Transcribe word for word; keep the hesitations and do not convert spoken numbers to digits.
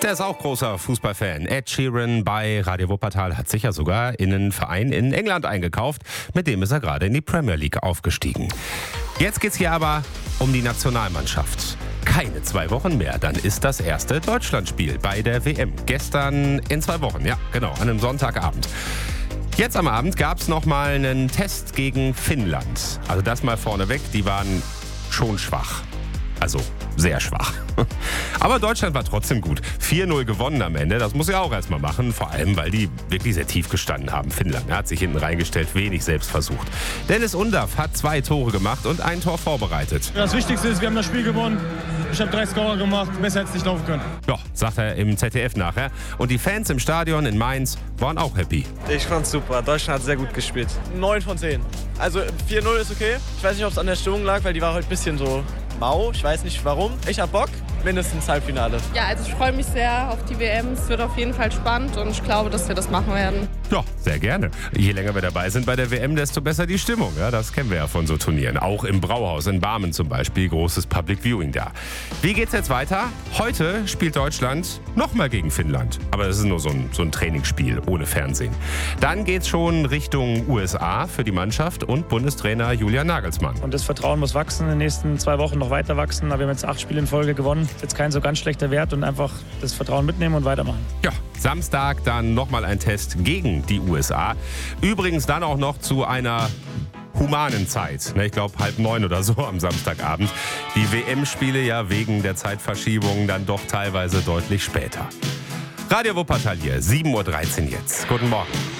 Der ist auch großer Fußballfan. Ed Sheeran bei Radio Wuppertal hat sich ja sogar in einen Verein in England eingekauft. Mit dem ist er gerade in die Premier League aufgestiegen. Jetzt geht's hier aber um die Nationalmannschaft. Keine zwei Wochen mehr, dann ist das erste Deutschlandspiel bei der W M. Gestern in zwei Wochen, ja genau, an einem Sonntagabend. Jetzt am Abend gab es nochmal einen Test gegen Finnland. Also das mal vorneweg, die waren schon schwach. Also sehr schwach. Aber Deutschland war trotzdem gut. vier null gewonnen am Ende, das muss ja auch erstmal machen. Vor allem, weil die wirklich sehr tief gestanden haben. Finnland hat sich hinten reingestellt, wenig selbst versucht. Dennis Undaff hat zwei Tore gemacht und ein Tor vorbereitet. Das Wichtigste ist, wir haben das Spiel gewonnen. Ich habe drei Scorer gemacht, besser hätte es nicht laufen können. Ja, sagt er im Z D F nachher. Und die Fans im Stadion in Mainz waren auch happy. Ich fand's super, Deutschland hat sehr gut gespielt. neun von zehn. Also vier null ist okay. Ich weiß nicht, ob es an der Stimmung lag, weil die war heute ein bisschen so mau. Ich weiß nicht warum. Ich hab Bock. Mindestens Halbfinale. Ja, also ich freue mich sehr auf die W M. Es wird auf jeden Fall spannend und ich glaube, dass wir das machen werden. Ja, sehr gerne. Je länger wir dabei sind bei der W M, desto besser die Stimmung. Ja, das kennen wir ja von so Turnieren. Auch im Brauhaus in Barmen zum Beispiel, großes Public Viewing da. Wie geht's jetzt weiter? Heute spielt Deutschland nochmal gegen Finnland. Aber das ist nur so ein, so ein Trainingsspiel ohne Fernsehen. Dann geht's schon Richtung U S A für die Mannschaft und Bundestrainer Julian Nagelsmann. Und das Vertrauen muss wachsen, in den nächsten zwei Wochen noch weiter wachsen. Wir haben jetzt acht Spiele in Folge gewonnen. Jetzt kein so ganz schlechter Wert und einfach das Vertrauen mitnehmen und weitermachen. Ja, Samstag dann nochmal ein Test gegen die U S A. Übrigens dann auch noch zu einer humanen Zeit. Ich glaube halb neun oder so am Samstagabend. Die W M-Spiele ja wegen der Zeitverschiebung dann doch teilweise deutlich später. Radio Wuppertal hier, sieben Uhr dreizehn jetzt. Guten Morgen.